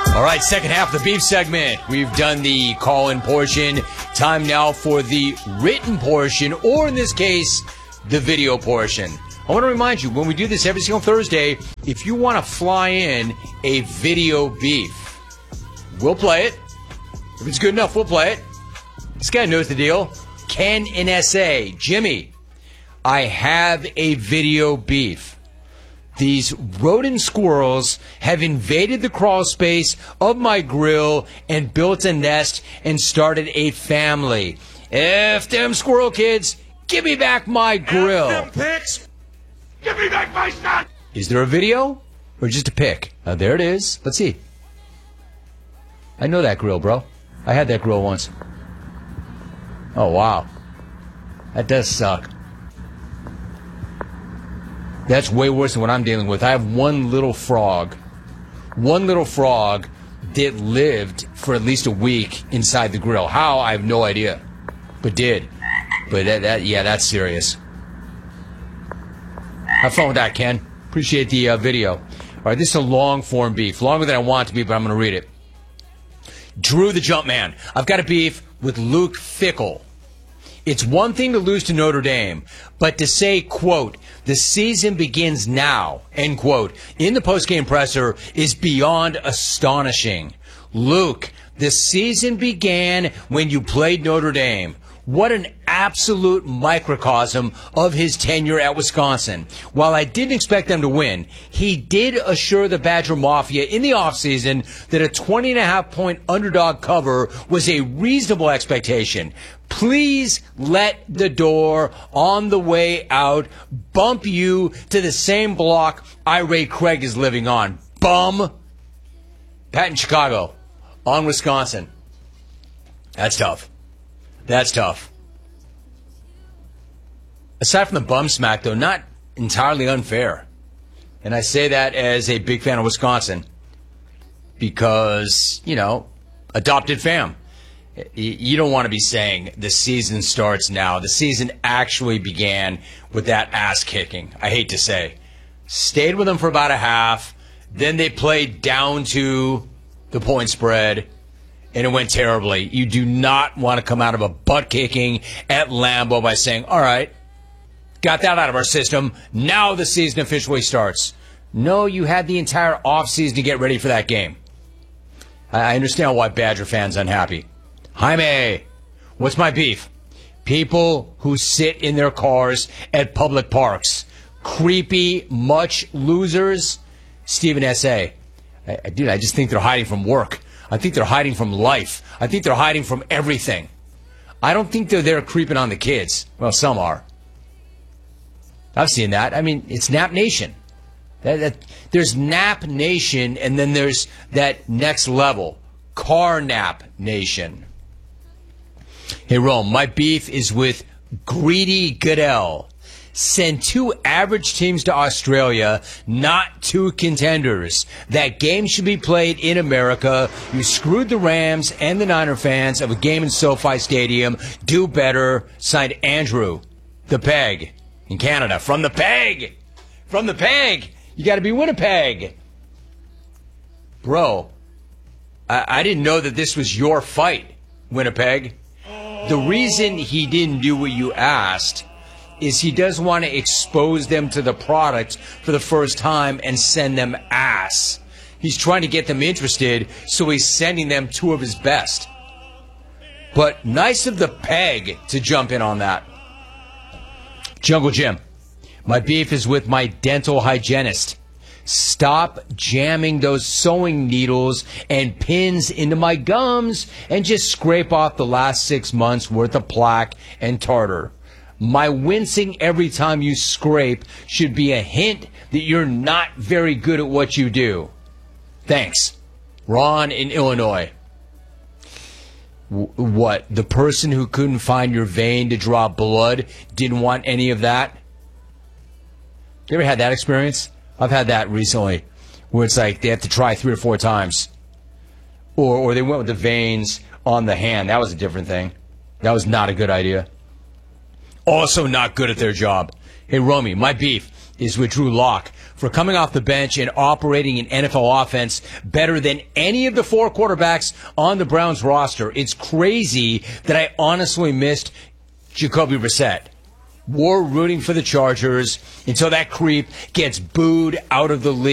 All right, second half of the beef segment. We've done the call-in portion. Time now for the written portion, or in this case, the video portion. I want to remind you, when we do this every single Thursday, if you want to fly in a video beef, we'll play it. If it's good enough, we'll play it. This guy knows the deal. Ken in SA. Jimmy, I have a video beef. These rodent squirrels have invaded the crawl space of my grill and built a nest and started a family. F them squirrel kids, give me back my grill. F them pigs, give me back my stuff. Is there a video or just a pic? There it is. Let's see. I know that grill, bro. I had that grill once. Oh, wow. That does suck. That's way worse than what I'm dealing with. I have one little frog that lived for at least a week inside the grill. How? I have no idea. But did. But that's serious. Have fun with that, Ken. Appreciate the video. All right, this is a long form beef. Longer than I want it to be, but I'm going to read it. Drew the Jumpman. I've got a beef with Luke Fickell. It's one thing to lose to Notre Dame, but to say, quote, the season begins now, end quote, in the postgame presser is beyond astonishing. Luke, the season began when you played Notre Dame. What an absolute microcosm of his tenure at Wisconsin. While I didn't expect them to win, he did assure the Badger Mafia in the offseason that a 20.5-point underdog cover was a reasonable expectation. Please let the door on the way out bump you to the same block Irate Craig is living on. Bum. Pat in Chicago. On Wisconsin. That's tough. That's tough. Aside from the bum smack, though, not entirely unfair. And I say that as a big fan of Wisconsin because, adopted fam. You don't want to be saying the season starts now. The season actually began with that ass kicking, I hate to say. Stayed with them for about a half. Then they played down to the point spread. And it went terribly. You do not want to come out of a butt-kicking at Lambeau by saying, all right, got that out of our system. Now the season officially starts. No, you had the entire offseason to get ready for that game. I understand why Badger fans unhappy. Jaime, what's my beef? People who sit in their cars at public parks. Creepy, much losers. Stephen S.A. Dude, I just think they're hiding from work. I think they're hiding from life. I think they're hiding from everything. I don't think they're there creeping on the kids. Well, some are. I've seen that. I mean, it's Nap Nation. There's Nap Nation, and then there's that next level, Car Nap Nation. Hey, Rome, my beef is with Greedy Goodell. Send two average teams to Australia, not two contenders. That game should be played in America. You screwed the Rams and the Niner fans of a game in SoFi Stadium. Do better. Signed Andrew, the Peg, in Canada. From the Peg! From the Peg! You got to be Winnipeg. Bro, I didn't know that this was your fight, Winnipeg. The reason he didn't do what you asked is he does want to expose them to the product for the first time and send them ass. He's trying to get them interested, so he's sending them two of his best. But nice of the Peg to jump in on that. Jungle Jim, my beef is with my dental hygienist. Stop jamming those sewing needles and pins into my gums and just scrape off the last 6 months worth of plaque and tartar. My wincing every time you scrape should be a hint that you're not very good at what you do. Thanks. Ron in Illinois. What? The person who couldn't find your vein to draw blood didn't want any of that? You ever had that experience? I've had that recently, where it's like they have to try 3 or 4 times. Or they went with the veins on the hand. That was a different thing. That was not a good idea. Also not good at their job. Hey, Romy, my beef is with Drew Lock for coming off the bench and operating an NFL offense better than any of the 4 quarterbacks on the Browns roster. It's crazy that I honestly missed Jacoby Brissett. We're rooting for the Chargers until that creep gets booed out of the league.